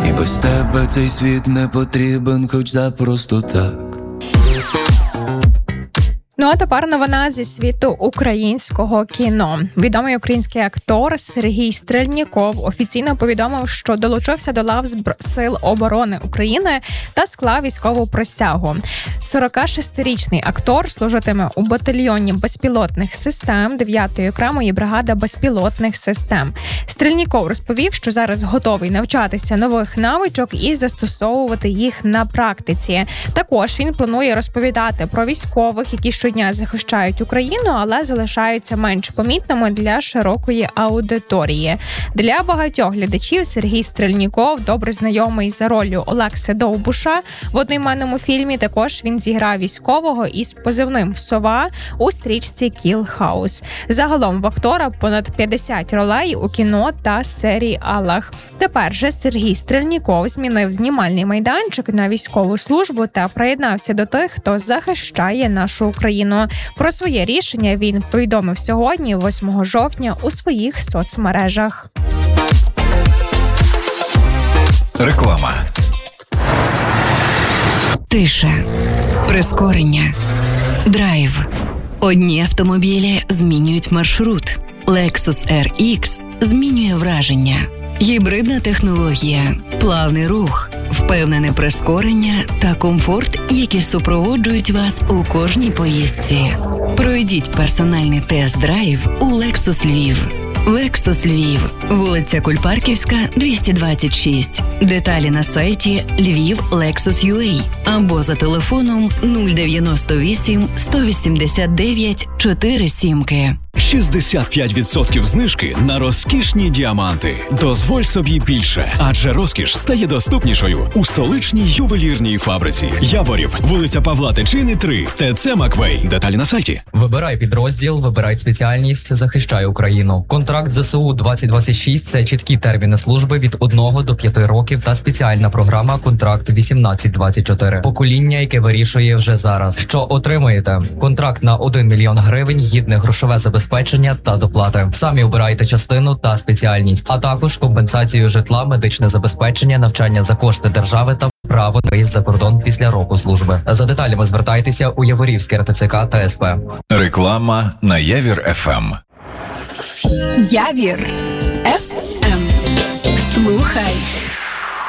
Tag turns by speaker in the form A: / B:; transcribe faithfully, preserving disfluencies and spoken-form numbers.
A: І без тебе цей світ не потрібен, хоч за просто так.
B: Ну а тепер новина зі світу українського кіно. Відомий український актор Сергій Стрельніков офіційно повідомив, що долучився до лав Сил оборони України та склав військову присягу. сорокашестирічний актор служитиме у батальйоні безпілотних систем дев'ятої окремої бригади безпілотних систем. Стрельніков розповів, що зараз готовий навчатися нових навичок і застосовувати їх на практиці. Також він планує розповідати про військових, які щодня дня захищають Україну, але залишаються менш помітними для широкої аудиторії. Для багатьох глядачів Сергій Стрельніков добре знайомий за роллю Олекси Довбуша в одноіменному фільмі. Також він зіграв військового із позивним «Сова» у стрічці «Кіл Хаус». Загалом в актора понад п'ятдесят ролей у кіно та серіалах. Тепер же Сергій Стрельніков змінив знімальний майданчик на військову службу та приєднався до тих, хто захищає нашу Україну. Про своє рішення він повідомив сьогодні, восьмого жовтня, у своїх соцмережах.
C: Реклама.
D: Тиша. Прискорення. Драйв. Одні автомобілі змінюють маршрут. Lexus ар ікс змінює враження. Гібридна технологія, плавний рух, впевнене прискорення та комфорт, які супроводжують вас у кожній поїздці. Пройдіть персональний тест-драйв у Lexus Львів. Lexus Львів, вулиця Кульпарківська, двісті двадцять шість. Деталі на сайті львів лексус ю а або за телефоном нуль дев'яносто вісім сто вісімдесят дев'ять чотири сімки.
C: шістдесят п'ять відсотків знижки на розкішні діаманти. Дозволь собі більше, адже розкіш стає доступнішою у столичній ювелірній фабриці. Яворів, вулиця Павла Тичини, три, ТЦ Маквей. Деталі на сайті.
E: Вибирай підрозділ, вибирай спеціальність, захищай Україну. Контракт зе се у двадцять двадцять шість – це чіткі терміни служби від одного до п'яти років та спеціальна програма «Контракт вісімнадцять двадцять чотири». Покоління, яке вирішує вже зараз. Що отримуєте? Контракт на один мільйон гривень, гідне грошове забезпечення та доплати. Самі обирайте частину та спеціальність, а також компенсацію житла, медичне забезпечення, навчання за кошти держави та право на виїзд за кордон після року служби. За деталями звертайтеся у Яворівське ер те це ка та ес пе.
C: Реклама на Явір еф ем.
F: Явір еф ем. Слухай.